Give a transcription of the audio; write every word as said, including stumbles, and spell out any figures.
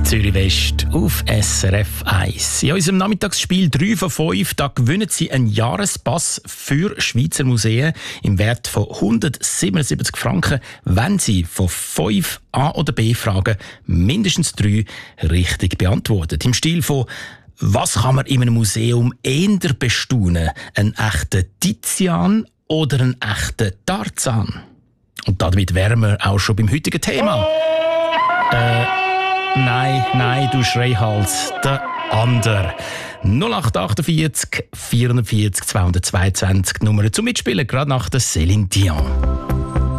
Zürich West auf S R F eins. In unserem Nachmittagsspiel drei von fünf da gewinnen Sie einen Jahrespass für Schweizer Museen im Wert von hundertsiebenundsiebzig Franken, wenn Sie von fünf A- oder B-Fragen mindestens drei richtig beantworten. Im Stil von «Was kann man in einem Museum eher bestaunen? Einen echten Tizian oder einen echten Tarzan?» Und damit wären wir auch schon beim heutigen Thema. Äh... Nein, nein, du Schreihals, der andere. null acht achtundvierzig vierundvierzig zweihundertzweiundzwanzig Nummer zum Mitspielen, gerade nach der Céline Dion.